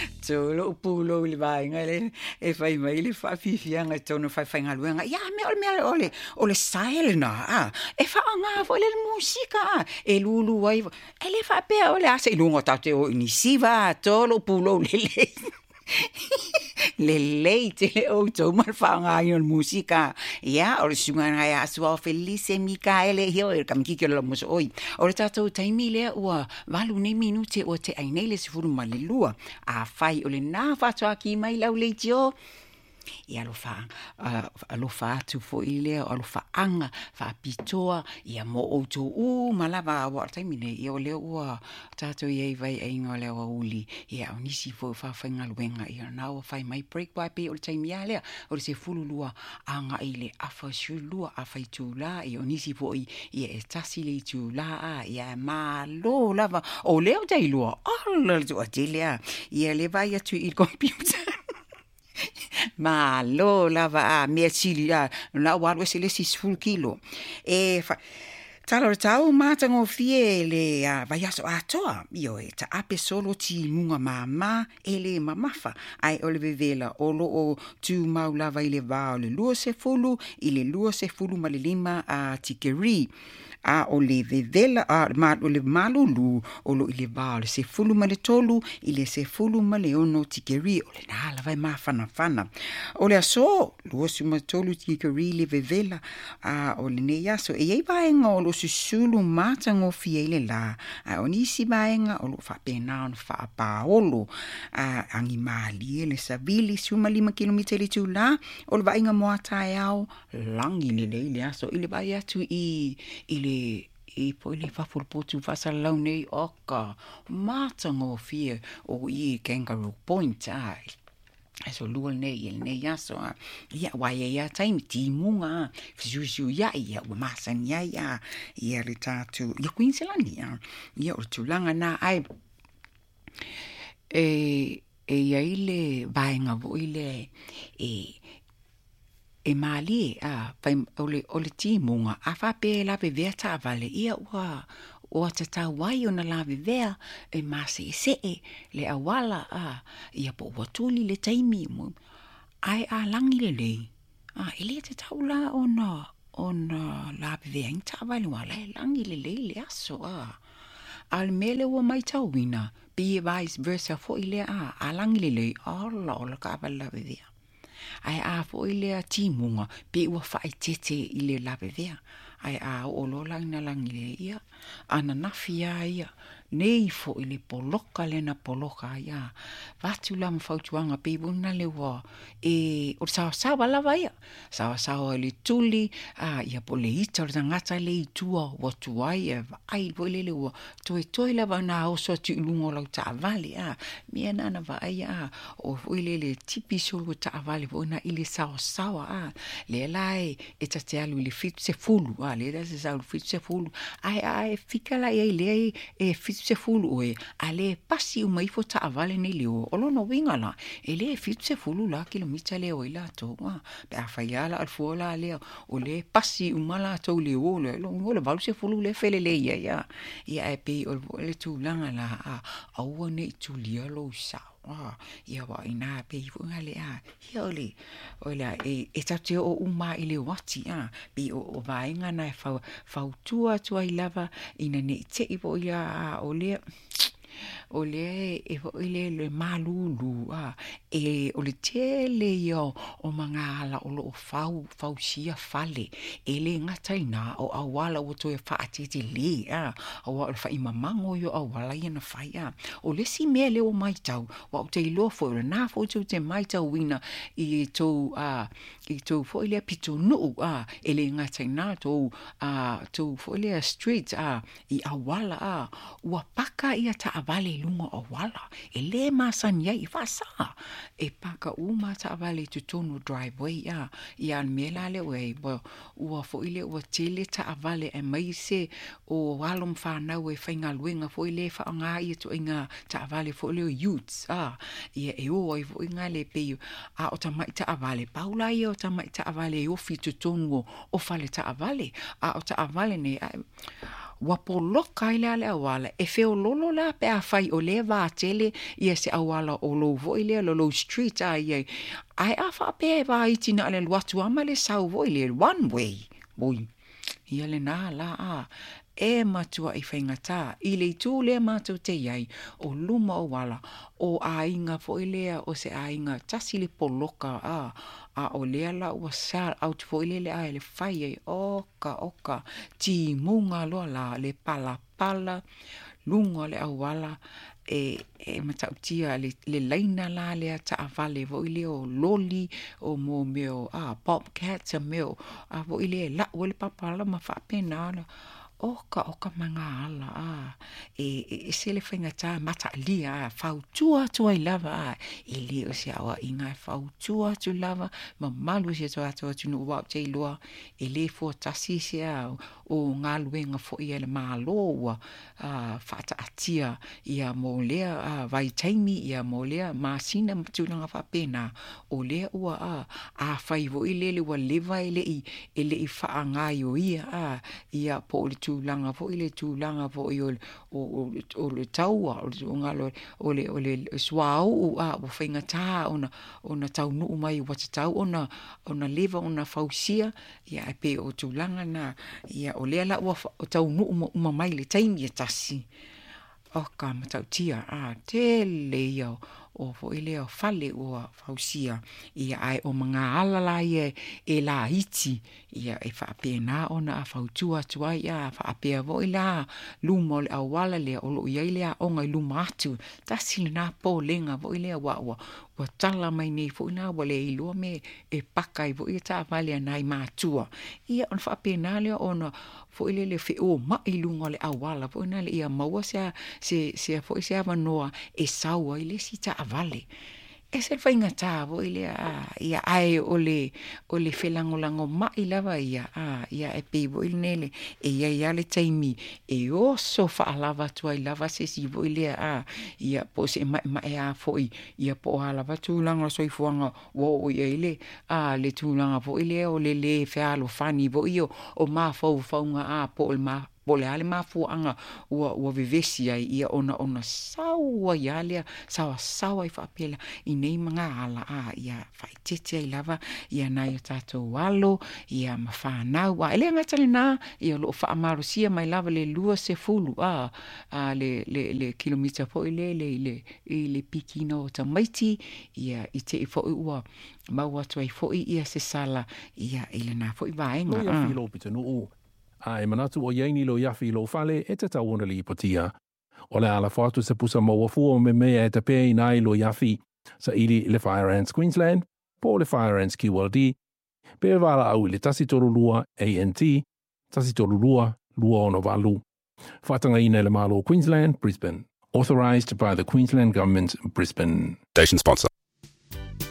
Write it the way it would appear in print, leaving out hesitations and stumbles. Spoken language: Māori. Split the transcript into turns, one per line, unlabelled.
Tolo pulo le vai ngale e fai mai le fa fifianga tono fai fai ngaluenga ya me ole style na e fa nga vo le musica e lulu wai e le fa pe ole ase lungo tate o inisiva tolo pulo le leite le auto mal fa nga yon musica ya ole sunga nga ya sua felice Micaele hio e kam kiki lo mo oi ole tato taimi le ua valu ne minute o te ainele se furu malilua a fai ole na fa aki mai lau leitio e alo fa tu fo ile alo fa anga fa pitoa ia mo auto malava wa taimi e ole ua tato ye vai e ngole wa uli ia onisi fo fa fanga luenga ia na o fai mai break by pe ole taimi ale ole se fululua anga ile afa shulua afa itula ia onisi fo ia tasi le itula ia malo lava ole o dai lua alla o delia ia le vai tu il computer ma lo lava me chili la wa se le 6 kilo e fa talo tau mata ngo fiele vai aso atoa io e ta ape solo ti munga mama ele mamafa ai olivela olo o tu mau lava ile va le luo se fulu ile luo se fulu malilima a tikeri a olive vela ma ole malulu olo ile vale se fulu male tolu ile se fulu male ono tikeri ole na la vai ma fana ole aso lo su ma tolu tikeri le vela a ole ne yaso e vai ngolo su sulu mata ngo fiele la a onisi baenga olo fa pena on fa paolo a animali le sabili su ma 5 kilometer le tula ole vai nga moata yao langi le aso ile vai atu ile e poi le fa forpotu fa salau nei oka matango fie o kangaroo point so luol nei el nei aso ia wai ia time timunga fisu ia wa masan ia le tatu ia Queensland ia o tulanga na ai ia ile bainga vo ile e mali fai ole timunga fa pe la veta vale ia o tata wai ona la vea e masi se le awala ia po watuli le taimi mo ai langi le ele tata ula ona la vea inta vale wala langi le aso al mele o mai tawina be vice versa fo ile langi le alla ka vale vea ai fo ile timunga pe ua fai tete ile lawe vea ai o lo lang ile ia ana nafia ia nei fo ile poloka lena poloka ia vatu lam fautuanga pe buna le wa o sa lava ia sa le tuli ia pole ita ngata le tua watu ai pole le wa toi lava na o so tu lungo la ta vale mia na va ia o ile le tipi solo ta vale bona ile sa le lai e te alu le fit se fulu le da se sa fit se fulu ai fika la ile e fit se fulu oe ale pasi mai fo ta vale nei leo o no winga la ele fit se fulu la kilomita le o ila to pe afaiala al fola le o le pasi umala to le o le val se fulu le fele le ia e pe o le tu langa la au ne tu lia lo sa ia wa ina pe ngale ia ole e tate o uma ile wati pe o vainga na fa tua i lava ina ne te ipo ia ole le malulu ole tele yo o mangala o fau sia fale ele ngataina o awala o to fa atiti le o fa imamango yo awala ina faia ole si mele o mai tau wa te lo fo na fo te mai tau wina i to fo ile pito no ele ngataina to fo ile street i awala wa paka ia ta avale lungo o wala ele masanya i fasa paka uma ta avale tutono driveway ia mela le we ua fo ile ua tele ta avale e mai se o walom fa na we fainga luenga fo ile fa nga i to inga ta avale fo ile youths ia o fo inga le pe o ta mai ta avale paula ia o ta mai ta avale o fi tutono o fale ta avale o ta avale ne wapoloka i le awala, e feo lolo la pe a fai o le vātele, ia se awala o lo voi le lo street a ia, ai a wha pe e wā iti na le watu ama le sau voi le one way, boi, ia le nā la a, e matua i whaingata, i le tū le mātou te iai, o luma o wala, o ainga fo i lea, o se ainga tasi le poloka a o lea la ua sa au te fo i le ai le whai ei, oka, ti munga loa la, le pala, lunga le awala, e matautia le laina la le ta avale vo ile o loli o mo meo popcats meo a vo ile la o le papala ma fa pena oka manga ala e se le whainga tā mata lia fautua tua I lava e le o se awa inga fautua tu lava ma malu se toa tunu wau te loa e le fo tasi se o ngā luenga fo I le malo ua whata atia ia mo lea vai taimi ia mo lea masina tulanga whapena o lea ua a whai vo I le ua lewa e le I wha ngai o ia po le tūlanga fo I le tūlanga fo I o le taua o ngalo o le suau o whainga tā ona tau nuu mai wata tau ona lewa ona fausia ia e pe o tūlanga na ia o lea la ua o tau nuu mai le taimi e tasi o ka matau tia te leo o fo I leo fale ua fausia ia ai o mga alala ia e la iti ia e whaapena ona a fautua tua ia whaapea vo I la luma le awala lea o lo ia lea o ngai luma atu tasi na po lenga vo I lea wa tala mai nei fo ina wale I lua me e pakai vo I ta vale nai mātua ia on whaapena lea ona fo I le fe o mai lunga le awala fo ina le ia maua se fo I se avanoa e saua I le si ta avale e se whainga tā vo I lea ia ai o le whelangolango mai lava ia e pe vo I nele e ia le taimi e oso whaalava tua I lava se si vo I lea ia po se mai fo I ia po halava tūlanga soifuanga wo ia le le tūlanga vo I lea o le whialo whani vo I o mā whaunga po le mā Bole ale mafuanga ua vivesi ai ia ona saua ia lea sawa I whaapela I nei mga ala ia whaitete ai lava ia nai o tātou walo ia mawhanau ele ngatale nā ia loo whaamarosia mai lava le lua se fulu le kilomita po I le pikina o Tamaiti ia I te I fo I ua maua tuai fo I ia se sala ia ile nā fo I vaenga
ia filo pitanuu e manatu o iaini lo yafi lo fale e te tauona li potia. O le ala whatu se pusa maua fua me mea e te pēi nai lo yafi sa ili le Fire Ants Queensland, po le Fire Ants QLD, pe wala au le tasi torulua ANT, tasi torulua lua ono walu. Whatanga ina le malo Queensland, Brisbane. Authorised by the Queensland Government, Brisbane.
Station sponsor.